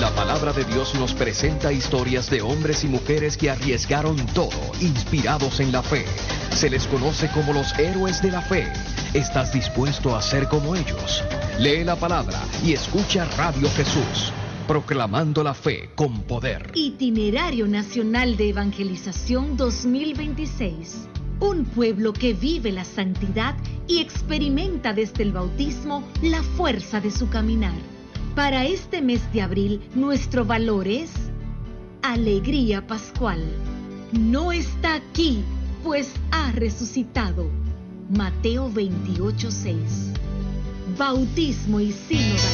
La palabra de Dios nos presenta historias de hombres y mujeres que arriesgaron todo, inspirados en la fe. Se les conoce como los héroes de la fe. ¿Estás dispuesto a ser como ellos? Lee la palabra y escucha Radio Jesús, proclamando la fe con poder. Itinerario Nacional de Evangelización 2026. Un pueblo que vive la santidad y experimenta desde el bautismo la fuerza de su caminar. Para este mes de abril, nuestro valor es alegría pascual. No está aquí, pues ha resucitado. Mateo 28:6. Bautismo y sinodalidad.